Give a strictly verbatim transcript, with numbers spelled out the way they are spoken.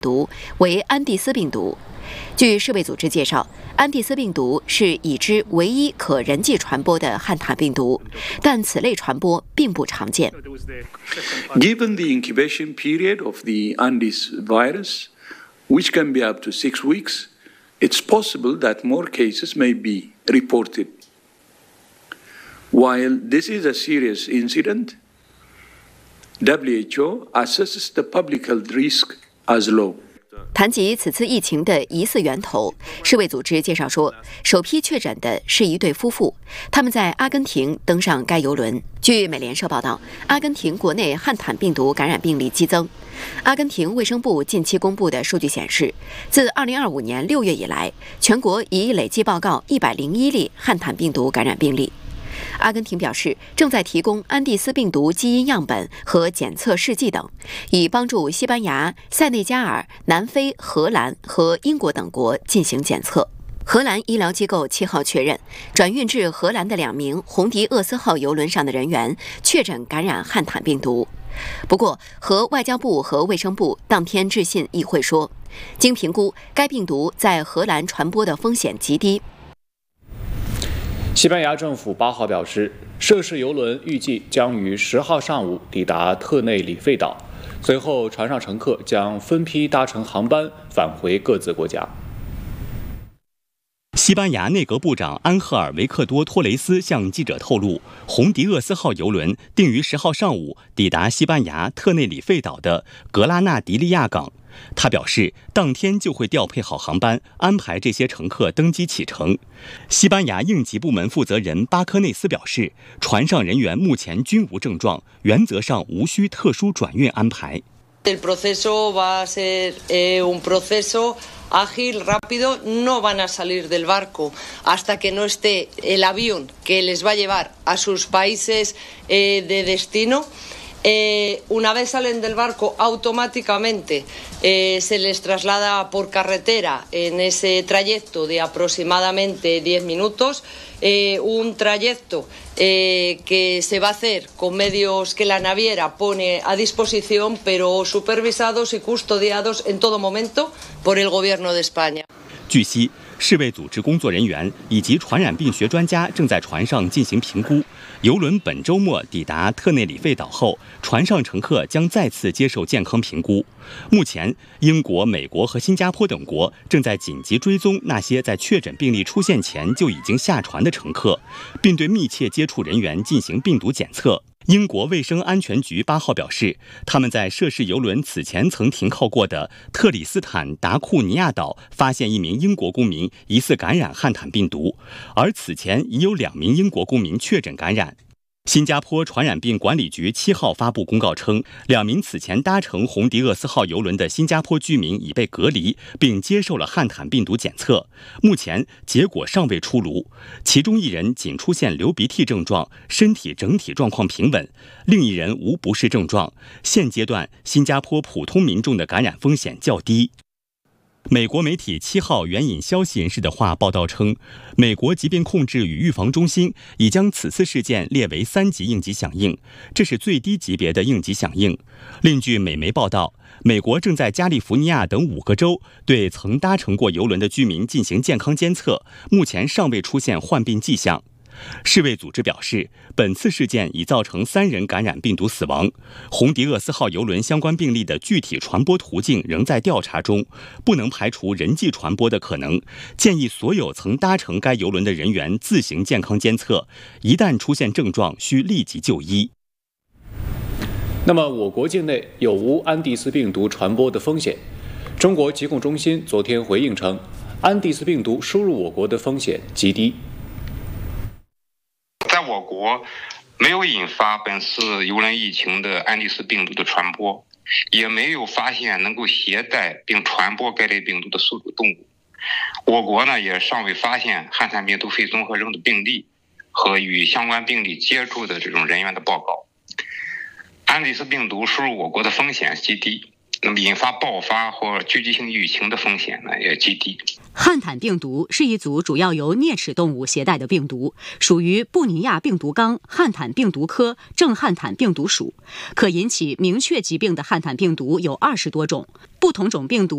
毒为安第斯病毒。据世卫组织介绍，安第斯病毒是已知唯一可人际传播的汉坦病毒，但此类传播并不常见。 Given the incubation period of the Andes virus, which can be up to six weeks, it's possible that more cases may be reported. While this is a serious incident, W H O assesses the public health risk as low. 谈及此次疫情的疑似源头，世卫组织介绍说，首批确诊的是一对夫妇，他们在阿根廷登上该邮轮。据美联社报道，阿根廷国内汉坦病毒感染病例激增。阿根廷卫生部近期公布的数据显示，自二零二五年六月以来，全国已累计报告一百零一例汉坦病毒感染病例。阿根廷表示，正在提供安第斯病毒基因样本和检测试剂等，以帮助西班牙、塞内加尔、南非、荷兰和英国等国进行检测。荷兰医疗机构七号确认，转运至荷兰的两名红迪厄斯号邮轮上的人员确诊感染汉坦病毒。不过，和外交部和卫生部当天致信议会说，经评估，该病毒在荷兰传播的风险极低。 西班牙政府八号表示，涉事邮轮预计将于十号上午抵达特内里费岛，随后船上乘客将分批搭乘航班返回各自国家。 西班牙内阁部长安赫尔·维克多·托雷斯向记者透露，红迪厄斯号邮轮定于十号上午抵达西班牙特内里费岛的格拉纳迪利亚港。他表示，当天就会调配好航班，安排这些乘客登机启程。西班牙应急部门负责人巴科内斯表示，船上人员目前均无症状，原则上无需特殊转运安排。 El proceso va a ser eh, un proceso ágil, rápido. No van a salir del barco hasta que no esté el avión que les va a llevar a sus países eh, de destino. Eh, una vez salen del barco, automáticamente eh, se les traslada por carretera en ese trayecto de aproximadamente diez minutos, eh, un trayecto eh, que se va a hacer con medios que la naviera pone a disposición, pero supervisados y custodiados en todo momento por el Gobierno de España. 据悉，世卫组织工作人员以及传染病学专家正在船上进行评估。邮轮本周末抵达特内里费岛后，船上乘客将再次接受健康评估。目前，英国、美国和新加坡等国正在紧急追踪那些在确诊病例出现前就已经下船的乘客，并对密切接触人员进行病毒检测。英国卫生安全局八号表示，他们在涉事邮轮此前曾停靠过的特里斯坦达库尼亚岛发现一名英国公民疑似感染汉坦病毒，而此前已有两名英国公民确诊感染。新加坡传染病管理局七号发布公告称，两名此前搭乘红迪厄斯号邮轮的新加坡居民已被隔离，并接受了汉坦病毒检测，目前结果尚未出炉。其中一人仅出现流鼻涕症状，身体整体状况平稳；另一人无不适症状。现阶段，新加坡普通民众的感染风险较低。美国媒体七号援引消息人士的话报道称，美国疾病控制与预防中心已将此次事件列为三级应急响应，这是最低级别的应急响应。另据美媒报道，美国正在加利福尼亚等五个州对曾搭乘过邮轮的居民进行健康监测，目前尚未出现患病迹象。世卫组织表示，本次事件已造成三人感染病毒死亡。红迪厄斯号邮轮相关病例的具体传播途径仍在调查中，不能排除人际传播的可能。建议所有曾搭乘该邮轮的人员自行健康监测，一旦出现症状，需立即就医。 那么，我国境内有无安第斯病毒传播的风险？中国疾控中心昨天回应称，安第斯病毒输入我国的风险极低。 在我国没有引发本次邮轮疫情的安第斯病毒的传播，也没有发现能够携带并传播该类病毒的宿主动物。我国呢也尚未发现汉坦病毒肺综合征的病例和与相关病例接触的这种人员的报告。安第斯病毒输入我国的风险极低，那么引发爆发或聚集性疫情的风险呢也极低。 汉坦病毒是一组主要由啮齿动物携带的病毒，属于布尼亚病毒纲汉坦病毒科正汉坦病毒属。可引起明确疾病的汉坦病毒有二十多种，不同种病毒